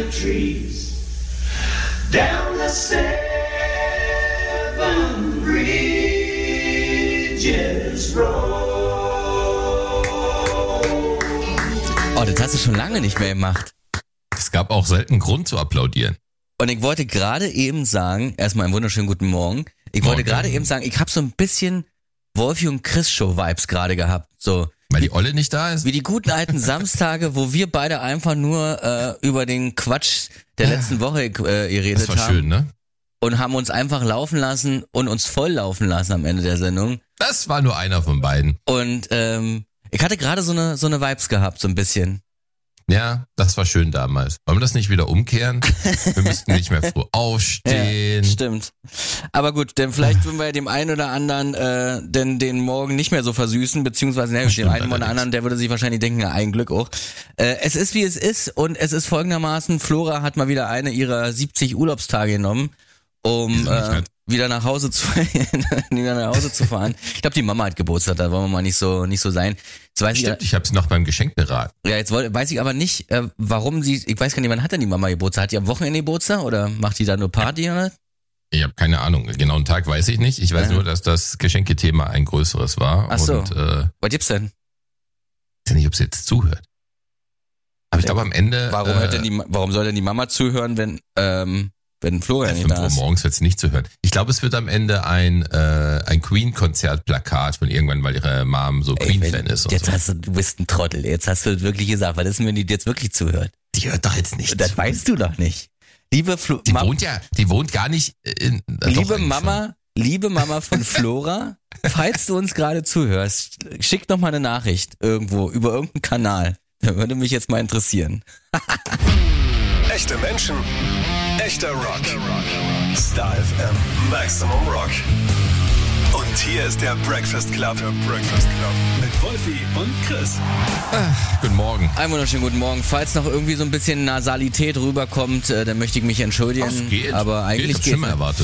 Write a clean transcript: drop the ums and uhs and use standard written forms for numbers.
trees, down the 7 bridges road. Oh, das hast du schon lange nicht mehr gemacht. Es gab auch selten Grund zu applaudieren. Und ich wollte gerade eben sagen, erstmal einen wunderschönen guten Morgen. Ich wollte gerade eben sagen, ich habe so ein bisschen Wolfi und Chris Show Vibes gerade gehabt. So. Weil die Olle nicht da ist? Wie die guten alten Samstage, wo wir beide einfach nur über den Quatsch der letzten Woche geredet haben. Das war schön, ne? Und haben uns einfach laufen lassen und uns voll laufen lassen am Ende der Sendung. Das war nur einer von beiden. Und ich hatte gerade so eine Vibes gehabt, so ein bisschen. Ja, das war schön damals. Wollen wir das nicht wieder umkehren? Wir müssten nicht mehr früh aufstehen. Ja, stimmt. Aber gut, denn vielleicht würden wir ja dem einen oder anderen denn den Morgen nicht mehr so versüßen, beziehungsweise dem einen oder anderen, der würde sich wahrscheinlich denken, ja, ein Glück auch. Es ist, wie es ist, und es ist folgendermaßen, Flora hat mal wieder eine ihrer 70 Urlaubstage genommen, um wieder nach Hause zu fahren. Ich glaube, die Mama hat Geburtstag, da wollen wir mal nicht so sein. Jetzt weiß Stimmt, ich habe sie noch beim Geschenk beraten. Ja, jetzt weiß ich aber nicht, warum ich weiß gar nicht, wann hat denn die Mama Geburtstag? Hat die am Wochenende Geburtstag oder macht die da nur Party oder? Ich habe keine Ahnung, genauen Tag weiß ich nicht. Ich weiß nur, dass das Geschenkethema ein größeres war. Ach so, und, was gibt's denn? Ich weiß nicht, ob sie jetzt zuhört. Aber ich glaube am Ende... Warum soll denn die Mama zuhören, wenn Florian nicht da 5 ist? Uhr morgens wird es nicht zu hören. Ich glaube, es wird am Ende ein Queen-Konzertplakat von irgendwann, weil ihre Mom so Queen-Fan ist. Und jetzt so. du bist ein Trottel. Jetzt hast du wirklich gesagt, was ist denn, wenn die jetzt wirklich zuhört? Die hört doch jetzt nicht Das zu. weißt du doch nicht. Die wohnt gar nicht in... Liebe Mama von Flora, falls du uns gerade zuhörst, schick doch mal eine Nachricht irgendwo über irgendeinen Kanal. Da würde mich jetzt mal interessieren. Echte Menschen, echter Rock. Star FM, Maximum Rock. Und hier ist der Breakfast Club. Mit Wolfi und Chris. Guten Morgen. Einen wunderschönen guten Morgen. Falls noch irgendwie so ein bisschen Nasalität rüberkommt, dann möchte ich mich entschuldigen. Das geht. Aber eigentlich geht. Ich hab Schimmer erwartet.